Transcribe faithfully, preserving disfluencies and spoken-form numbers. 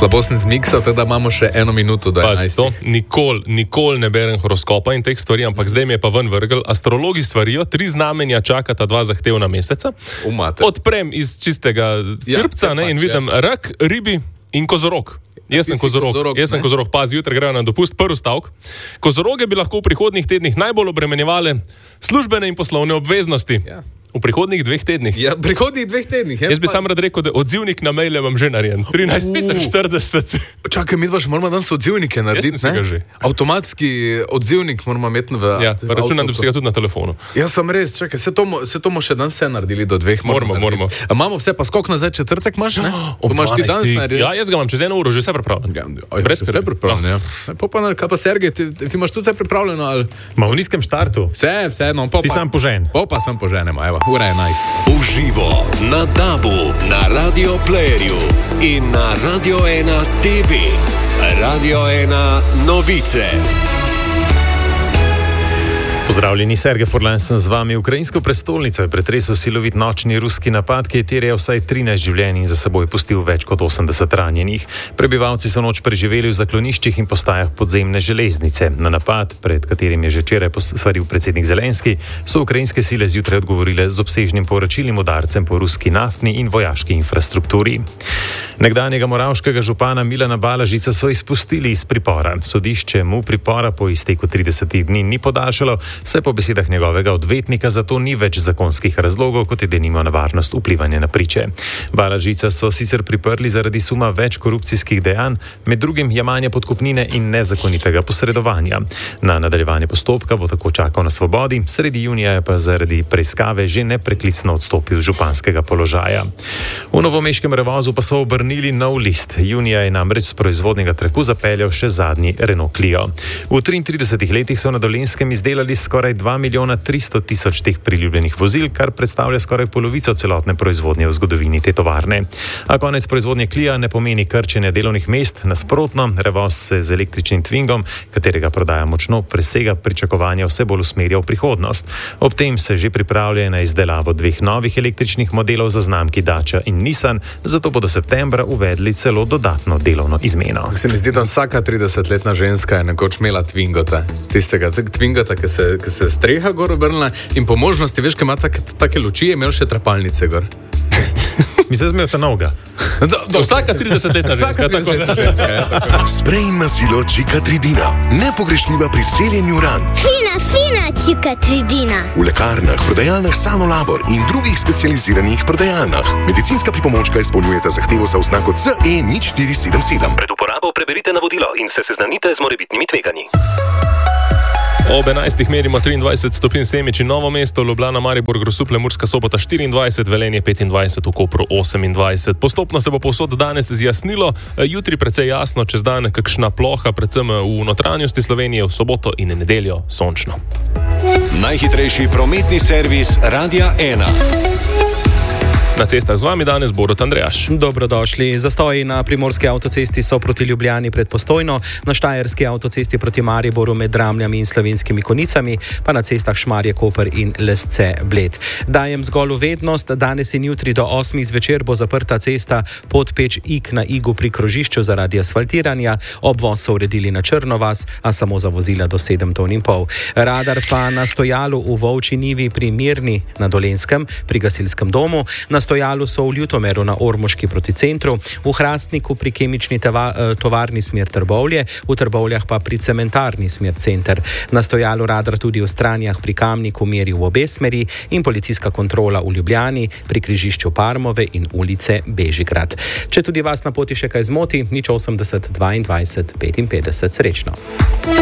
Slabo sem zmiksal, tako da imamo še eno minuto do enajstih. Nikoli, nikoli ne berem horoskopa in teh stvari, ampak zdaj mi je pa ven vrgel. Astrologi svarijo, tri znamenja čakata dva zahtevna meseca. Umate. Odprem iz čistega krpca, ja, ne, in pač, vidim ja. rak, ribi in kozorog. Jaz sem kozorog, kozorog, jaz sem kozorog, pazi, jutri grejo na dopust, prvi stavek. Kozoroge bi lahko v prihodnjih tednih najbolj obremenjevale službene in poslovne obveznosti. Ja. V prihodnjih dveh tednih. Ja, v prihodnjih dveh tednih. Jaz bi sam rad rekel, da odzivnik na maile imam že narejen. trinajst petinštirideset. Čakaj, mi dva še moramo danes odzivnike narediti, ne? Že. Avtomatski odzivnik moramo imeti v... Ja, pa računam, da bi se ga tudi na telefonu. Ja, sem res, čakaj, se to, se to mo še danes vse naredili do dveh. Moramo, moramo. A imamo vse, pa skok nazaj četrtek imaš, ne? O, imaš ti danes narediti? Ja, jaz ga imam čez eno uro, že vse pripravljeno. Ja, ja, brez vse pripravljeno, ja. Pa pa, kaj pa Sergej, ti, ti imaš tudi vse pripravljeno, ali... Ma v nizkem štartu. Vse, vse, no, pa ti pa... sam požen. Pa pa sam poženemo, evo, ura enajst. Uživo na Dabu, na Radio Playerju in na Radio ena T V. Radio ena novice. Pozdravljeni, Sergej Furlan sem z vami. Ukrajinsko prestolnico je pretresel silovit nočni ruski napad, ki je terjal vsaj trinajst življenj in za seboj pustil več kot osemdeset ranjenih. Prebivalci so noč preživeli v zakloniščih in postajah podzemne železnice. Na napad, pred katerim je že včeraj svaril predsednik Zelenski, so ukrajinske sile zjutraj odgovorile z obsežnim povračilnim udarcem po ruski naftni in vojaški infrastrukturi. Nekdanjega moravškega župana Milana Balažica so izpustili iz pripora. Sodišče mu pripora po izteku tridesetih dni ni podaljšalo, saj po besedah njegovega odvetnika zato ni več zakonskih razlogov, kot je denimo nevarnost vplivanja na priče. Balažica so sicer priprli zaradi suma več korupcijskih dejanj, med drugim jemanja podkupnine in nezakonitega posredovanja. Na nadaljevanje postopka bo tako čakal na svobodi, sredi junija je pa zaradi preiskave že nepreklicno odstopil z županskega položaja. V novomeškem Revozu pa so obrnili nov list. Junija je namreč z proizvodnega traku zapeljal še zadnji Renault Clio. V triintridesetih letih so na Dolenjskem izdelali skoraj dva milijona tristo tisoč teh priljubljenih vozil, kar predstavlja skoraj polovico celotne proizvodnje v zgodovini te tovarne. A konec proizvodnje Clio ne pomeni krčenja delovnih mest, nasprotno, Revoz se z električnim Twingom, katerega prodaja močno presega pričakovanja, vse bolj usmerja v prihodnost. Ob tem se že pripravlja na izdelavo dveh novih električnih modelov za znamki Dacia in Nissan, zato bodo septembra uvedli celo dodatno delovno izmeno. Se mi zdi, da vsaka tridesetletna ženska je nekoč imela Twingota, tistega Twingota, ki se ki se streha gor obrnila in po možnosti, veš, ki ima tak, take luči, je imel še trapalnice gor. Mislim, da zmejate novega. Do, do, vsaka tridesetletna ženska. ženska ja, Sprej na silo Čikatridina. Nepogrešljiva pri celjenju ran. Fina, fina Čikatridina. V lekarnah, prodajalnah Sanolabor in drugih specializiranih prodajalnah. Medicinska pripomočka izpolnjujeta zahtevo za oznako C E nič štiri sedem sedem. Pred uporabo preberite navodilo in se seznanite z morebitnimi tveganji. Ob enajstih merimo triindvajset stopinj Semič in Novo mesto, Ljubljana, Maribor, Grosuplje, Murska Sobota štiriindvajset, Velenje petindvajset, v Kopru osemindvajset. Postopno se bo povsod danes zjasnilo, jutri precej jasno, čez dan kakšna ploha, predvsem v notranjosti Slovenije, v soboto in nedeljo sončno. Najhitrejši prometni servis Radia ena. Na cestah z vami danes Borut Andrejaš. Dobrodošli. Zastoji na primorski avtocesti so proti Ljubljani pred Postojno, na štajerski avtocesti proti Mariboru med Dramljami in Slovenskimi Konicami, pa na cestah Šmarje, Koper in Lesce, Bled. Dajem zgolj vednost, danes in jutri do osmih zvečer bo zaprta cesta Podpeč-Ig na Igu pri krožišču zaradi asfaltiranja, obvoz so uredili na Črnovas, a samo za vozila do sedem ton in pol. Radar pa na stojalu v Volčji Nivi pri Mirni na Dolenjskem, pri gasilskem domu, na stojalu so v Ljutomeru na Ormoški proti centru, v Hrastniku pri kemični teva, tovarni smer Trbovlje, v Trbovljah pa pri cementarni smer center. Na stojalu radar tudi v Stranjah pri Kamniku meri v obe smeri in policijska kontrola v Ljubljani pri križišču Parmove in ulice Bežigrad. Če tudi vas na poti še kaj zmoti, nič osemdeset dvaindvajset petinpetdeset. Srečno.